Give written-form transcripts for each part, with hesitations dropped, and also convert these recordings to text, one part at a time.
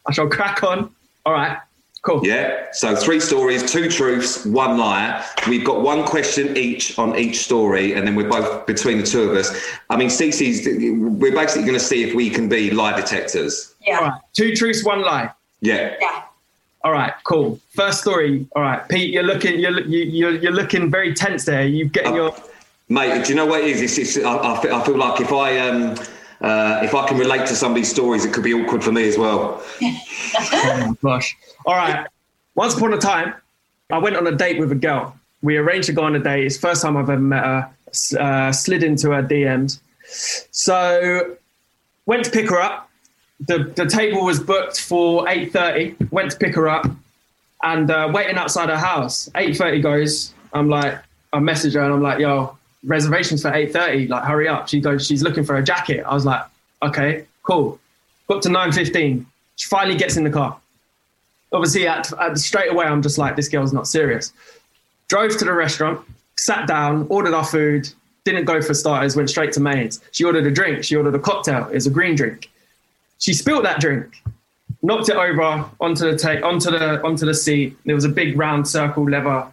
I shall crack on. All right, cool. Yeah, so 3 stories, 2 truths, 1 lie. We've got 1 question each on each story, and then we're both between the 2 of us. I mean, we're basically going to see if we can be lie detectors. Yeah. All right, 2 truths, 1 lie. Yeah. Yeah. All right, cool. First story. All right, Pete, you're looking very tense there. You getting your... Mate, do you know what it is? I feel like if I can relate to some of these stories, it could be awkward for me as well. Oh my gosh. All right. Once upon a time, I went on a date with a girl. We arranged to go on a date. It's the first time I've ever met her. Slid into her DMs. So went to pick her up. The table was booked for 8:30. Went to pick her up and waiting outside her house. 8:30 goes. I message her and I'm like, yo, reservations for 8:30. Like, hurry up. She goes, she's looking for a jacket. I was like, okay, cool. Got to 9:15. She finally gets in the car. Obviously, straight away, I'm just like, this girl's not serious. Drove to the restaurant, sat down, ordered our food, didn't go for starters, went straight to mains. She ordered a drink. She ordered a cocktail. It was a green drink. She spilled that drink, knocked it over onto the seat. There was a big round circle leather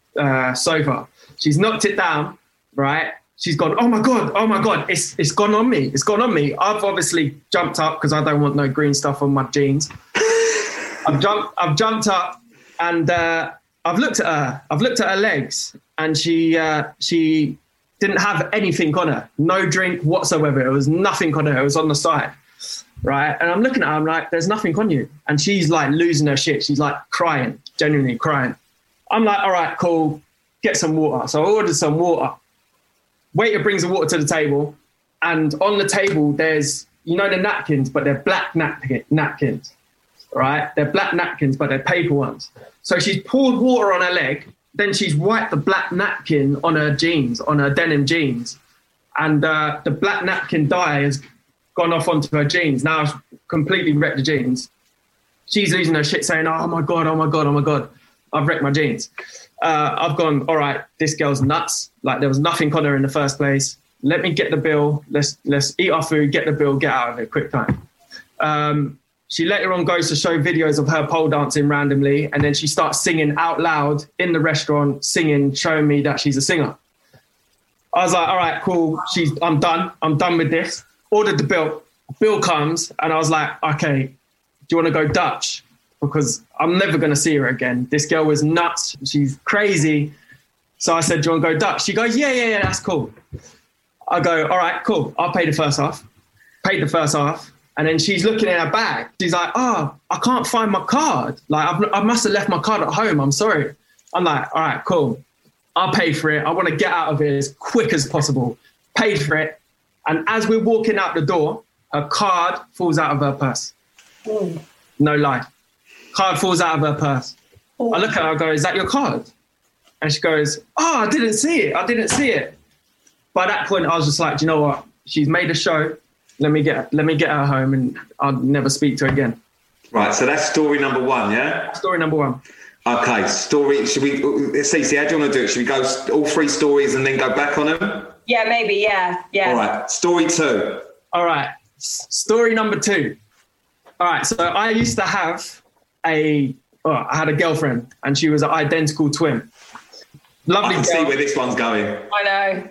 sofa. She's knocked it down, right? She's gone, oh my God, it's gone on me. It's gone on me. I've obviously jumped up because I don't want no green stuff on my jeans. I've jumped up and I've looked at her. I've looked at her legs and she didn't have anything on her. No drink whatsoever. It was nothing on her. It was on the side. Right. And I'm looking at her, I'm like, there's nothing on you. And she's like losing her shit. She's like crying, genuinely crying. I'm like, all right, cool. Get some water. So I ordered some water. Waiter brings the water to the table. And on the table, there's, the napkins, but they're black napkins. Right. They're black napkins, but they're paper ones. So she's poured water on her leg. Then she's wiped the black napkin on her jeans, on her denim jeans. And the black napkin dye has gone off onto her jeans. Now I've completely wrecked the jeans. She's losing her shit saying, oh my God, I've wrecked my jeans. I've gone, all right, this girl's nuts. Like there was nothing on her in the first place. Let me get the bill. Let's eat our food, get the bill, get out of it, quick time. She later on goes to show videos of her pole dancing randomly. And then she starts singing out loud in the restaurant, showing me that she's a singer. I was like, all right, cool. I'm done with this. Ordered the bill. Bill comes and I was like, okay, do you want to go Dutch? Because I'm never going to see her again. This girl was nuts. She's crazy. So I said, do you want to go Dutch? She goes, yeah, that's cool. I go, all right, cool. I'll pay the first half. Paid the first half. And then she's looking in her bag. She's like, oh, I can't find my card. Like, I must have left my card at home. I'm sorry. I'm like, all right, cool. I'll pay for it. I want to get out of here as quick as possible. Paid for it. And as we're walking out the door, her card falls out of her purse. Mm. No lie. Card falls out of her purse. I look at her, I go, is that your card? And she goes, oh, I didn't see it. By that point, I was just like, do you know what? She's made a show. Let me get her home and I'll never speak to her again. Right, so that's story number 1, yeah? Story number 1. Okay, should we, Cece, how do you want to do it? Should we go all 3 stories and then go back on them? Yeah, maybe, yeah. All right, story 2. All right, story number 2. All right, so I used to have I had a girlfriend and she was an identical twin. Lovely I can girl. see where this one's going. I know.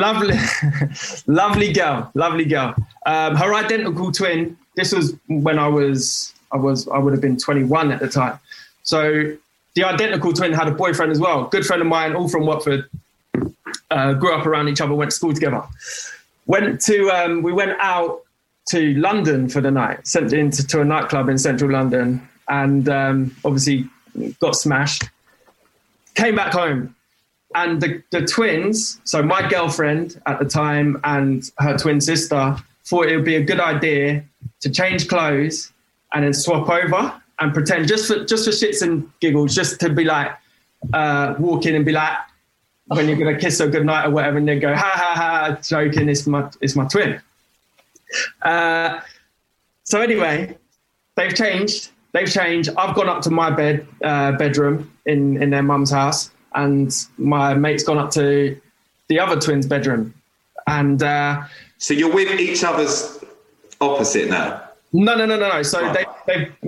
Lovely girl. Her identical twin, this was when I would have been 21 at the time. So the identical twin had a boyfriend as well. Good friend of mine, all from Watford. Grew up around each other, went to school together. We went out to London for the night, sent into a nightclub in central London, and obviously got smashed. Came back home, and the twins, so my girlfriend at the time and her twin sister, thought it would be a good idea to change clothes and then swap over and pretend just for shits and giggles, just to be like walk in and be like, when you're gonna kiss her goodnight or whatever, and they go, ha ha ha, joking, it's my twin. So anyway, they've changed. I've gone up to my bedroom in their mum's house, and my mate's gone up to the other twins' bedroom. And so you're with each other's opposite now? No. So they've